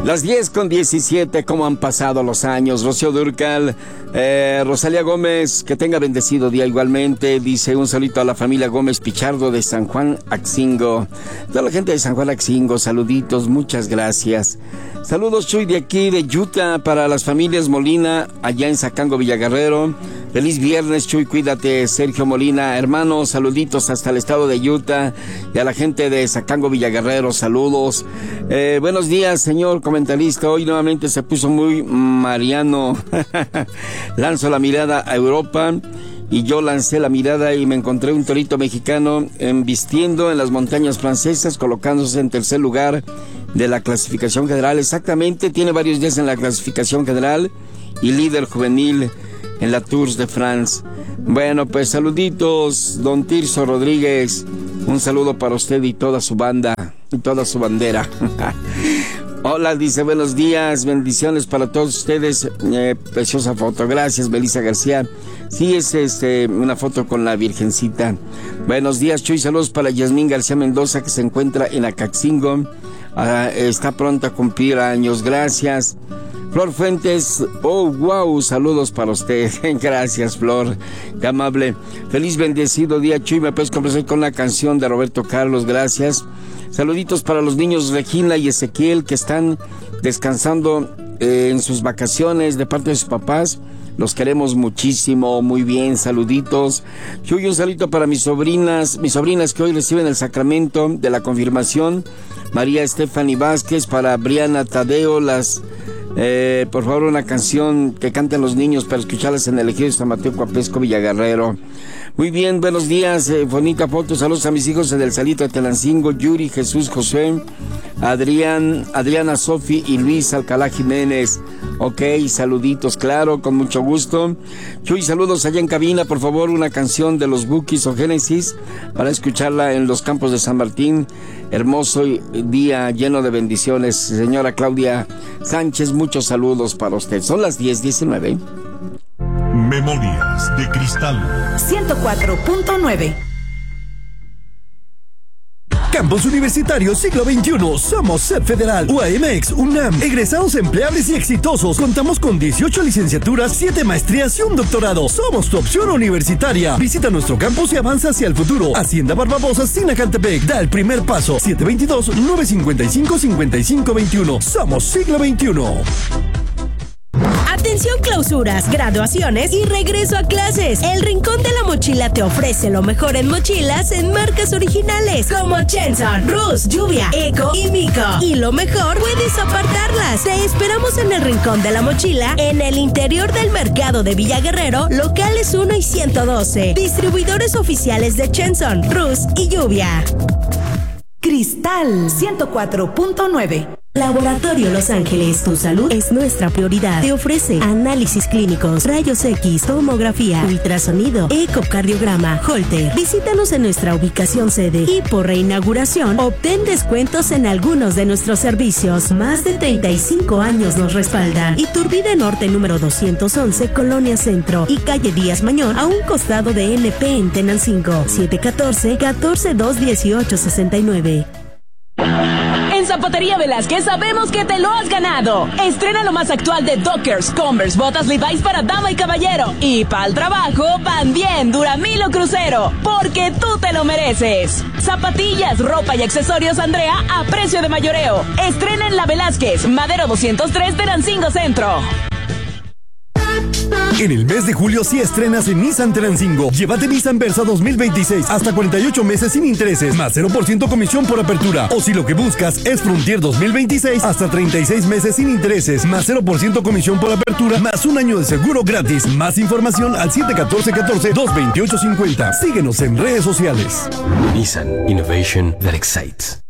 Las 10:17, ¿cómo han pasado los años? Rocío Durcal, Rosalía Gómez, que tenga bendecido día igualmente. Dice un saludito a la familia Gómez Pichardo de San Juan Axingo. Toda la gente de San Juan Axingo, saluditos, muchas gracias. Saludos, Chuy, de aquí de Utah, para las familias Molina, allá en Zacango, Villaguerrero. Feliz viernes, Chuy, cuídate, Sergio Molina. Hermanos, saluditos hasta el estado de Utah y a la gente de Zacango, Villaguerrero, saludos. Buenos días, señor comentarista. Hoy nuevamente se puso muy mariano. Lanzo la mirada a Europa y yo lancé la mirada y me encontré un torito mexicano embistiendo en las montañas francesas, colocándose en tercer lugar de la clasificación general. Exactamente, tiene varios días en la clasificación general y líder juvenil en la Tours de France. Bueno, pues saluditos, don Tirso Rodríguez. Un saludo para usted y toda su banda y toda su bandera. Hola, dice, buenos días, bendiciones para todos ustedes. Preciosa foto, gracias, Melissa García. Sí, es una foto con la Virgencita. Buenos días, Chuy, saludos para Yasmín García Mendoza, que se encuentra en Acaxingo. Está pronto a cumplir años, gracias. Flor Fuentes, oh, wow, saludos para usted. Gracias, Flor, qué amable. Feliz bendecido día, Chuy, me puedes complacer con la canción de Roberto Carlos, gracias. Saluditos para los niños Regina y Ezequiel, que están descansando en sus vacaciones de parte de sus papás. Los queremos muchísimo, muy bien, saluditos. Chuy, un saludito para mis sobrinas que hoy reciben el sacramento de la confirmación. María Stephanie Vázquez, para Briana Tadeo, por favor, una canción que canten los niños para escucharlas en el Ejido de San Mateo Coapesco, Villaguerrero. Muy bien, buenos días, bonita foto, saludos a mis hijos del Salito de Telancingo, Yuri, Jesús, Josué, Adriana, Sofi y Luis Alcalá Jiménez. Ok, saluditos, claro, con mucho gusto. Chuy, saludos allá en cabina, por favor, una canción de los Bukis o Génesis para escucharla en los campos de San Martín. Hermoso día lleno de bendiciones. Señora Claudia Sánchez, muchos saludos para usted. Son las 10:19. Memorias de Cristal 104.9. Campus Universitario Siglo XXI. Somos SEP Federal, UAMX, UNAM. Egresados empleables y exitosos. Contamos con 18 licenciaturas, 7 maestrías y un doctorado. Somos tu opción universitaria. Visita nuestro campus y avanza hacia el futuro. Hacienda Barbabosa, Sinacantepec. Da el primer paso. 722-955-5521. Somos Siglo XXI. Atención, clausuras, graduaciones y regreso a clases. El Rincón de la Mochila te ofrece lo mejor en mochilas en marcas originales como Chenson, Rus, Lluvia, Eco y Mico. Y lo mejor, puedes apartarlas. Te esperamos en el Rincón de la Mochila, en el interior del mercado de Villaguerrero, locales 1 y 112. Distribuidores oficiales de Chenson, Rus y Lluvia. Cristal 104.9. Laboratorio Los Ángeles, tu salud es nuestra prioridad. Te ofrece análisis clínicos, rayos X, tomografía, ultrasonido, ecocardiograma, Holter. Visítanos en nuestra ubicación sede y por reinauguración obtén descuentos en algunos de nuestros servicios. Más de 35 años nos respaldan. Iturbide Norte número 211, Colonia Centro y calle Díaz Mañón, a un costado de NP en Tenancingo. 714-142-1869. En Zapatería Velázquez sabemos que te lo has ganado. Estrena lo más actual de Dockers, Converse, botas Levi's para dama y caballero. Y para el trabajo van bien Duramilo Crucero, porque tú te lo mereces. Zapatillas, ropa y accesorios Andrea a precio de mayoreo. Estrena en la Velázquez, Madero 203, Tenancingo Centro. En el mes de julio sí estrenas en Nissan Tenancingo. Llévate Nissan Versa 2026 hasta 48 meses sin intereses, más 0% comisión por apertura. O si lo que buscas es Frontier 2026 hasta 36 meses sin intereses, más 0% comisión por apertura, más un año de seguro gratis. Más información al 714-228-50. Síguenos en redes sociales. Nissan Innovation that excites.